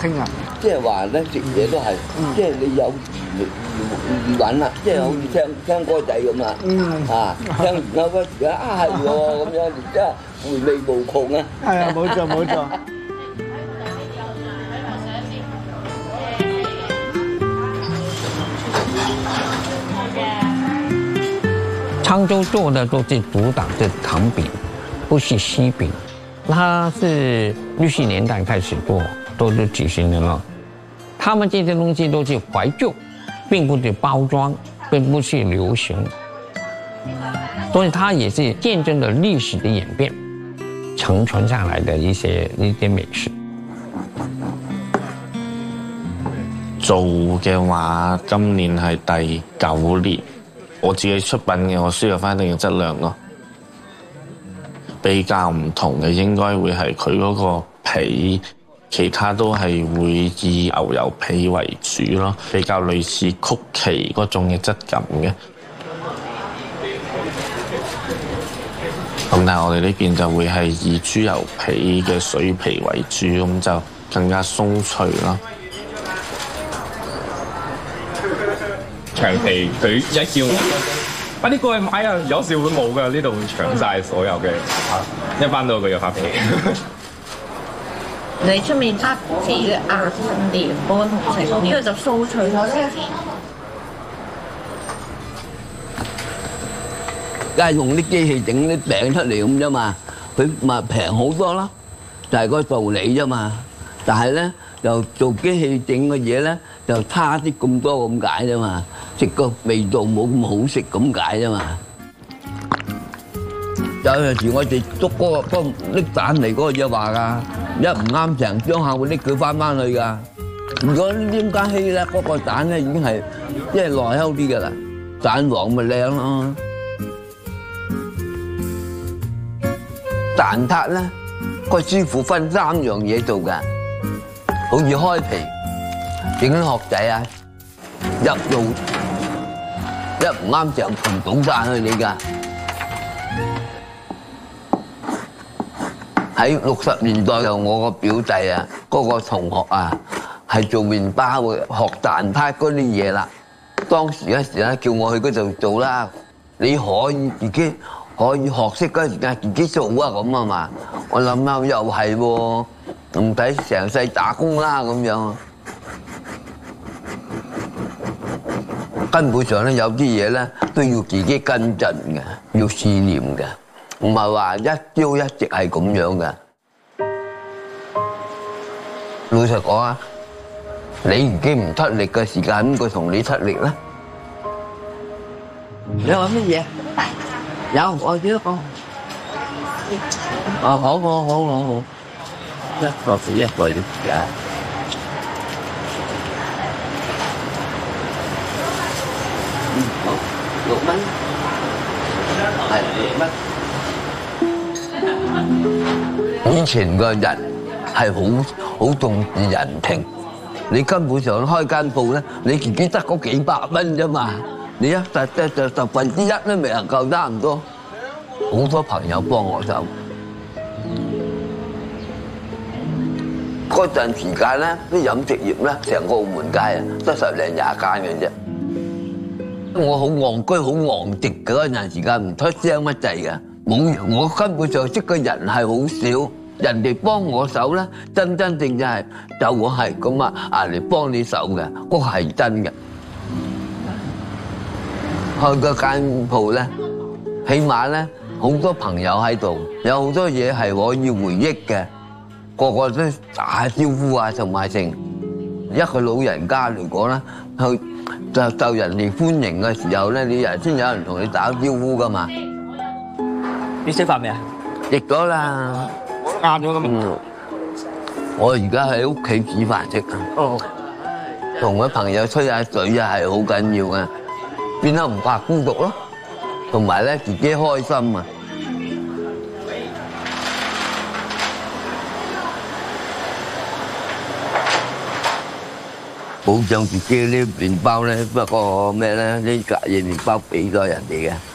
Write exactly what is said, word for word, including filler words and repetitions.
聽日。 即係話咧，食嘢都係，即係你有意揾啦，即係好似聽聽歌仔咁啊，啊，聽完嗰嗰時啊係喎咁樣，真係回味無窮啊！ 係啊，冇錯冇錯。 沧州做的都是主打的糖饼，不是西饼。它是六十年代开始做，都是举行的了。他们这些东西都是怀旧，并不是包装，并不是流行，所以它也是见证了历史的演变，承传下来的一些一些美食。 做嘅話，今年係第九年。我自己出品嘅，我需要翻一定嘅質量咯。比較唔同嘅應該會係佢嗰個皮，其他都係會以牛油皮為主咯，比較類似曲奇嗰種嘅質感嘅。咁但係我哋呢邊就會係以豬油皮嘅水皮為主，咁就更加鬆脆咯。 長期佢一叫快啲過去買啊！有時會冇㗎，呢度會搶晒所有嘅，一翻到佢又發脾氣。 你出面黑紙嘅壓黏嗰個同情，跟住就酥脆咗先。 梗係用啲機器整啲餅出嚟咁啫嘛，佢咪平好多咯，就係個道理啫嘛。但係咧，就做機器整嘅嘢咧，就差啲咁多咁解啫嘛，食個味道冇咁好食咁解啫嘛。有陣時我哋捉嗰個嗰拎蛋嚟嗰個嘢話㗎，一唔啱成張客會拎佢翻翻去㗎。如果黏家稀咧，嗰個蛋咧已經係即係內香啲㗎啦，蛋黃咪靚咯。蛋撻咧，個師傅分三樣嘢做㗎。好似開皮、整啲殼仔啊，入肉一唔啱成盤倒晒去你㗎。喺六十年代有我個表弟啊，嗰個同學啊，係做麵包嘅，學蛋撻嗰啲嘢啦。當時嗰時咧叫我去嗰度做啦，你可以自己可以學識嗰時間自己做啊咁啊嘛。我諗下又係喎。唔使成世打工啦咁樣，根本上咧有啲嘢咧都要自己跟進嘅，要試驗嘅，唔係話一朝一夕係咁樣嘅。老實講啊，你自己唔出力嘅時間，咁佢同你出力啦。你話乜嘢？有我幾多個？哦，好好好好好。一個是一個嘅，嗯好，六蚊，係六蚊。以前個人係好好重視人情，你根本上開間鋪咧，你自己得嗰幾百蚊啫嘛，你一實即就十分之一都未能夠差唔多，好多朋友幫我手。嗰陣時間咧，啲飲食業咧，成個澳門街啊，得十零廿間嘅啫。我好戇居，好戇直嘅嗰陣時間，唔出聲乜滯嘅，冇我根本上識嘅人係好少，人哋幫我手咧，真真正正係就我係咁啊啊嚟幫你手嘅，嗰個係真嘅。開嗰間鋪咧，起碼咧好多朋友喺度，有好多嘢係可以回憶嘅。個個都打招呼啊，同埋成一個老人家嚟講咧，去就受人哋歡迎嘅時候咧，你人先有人同你打招呼噶嘛。 你食飯未啊？ 食咗啦， 晏咗咁。 嗯，我而家喺屋企煮飯食啊。哦，同啲朋友吹下水啊，係好緊要嘅，變得唔怕孤獨咯，同埋咧自己開心啊。保障自己啲麵包咧，不過咩咧？呢隔夜麵包俾咗人哋嘅。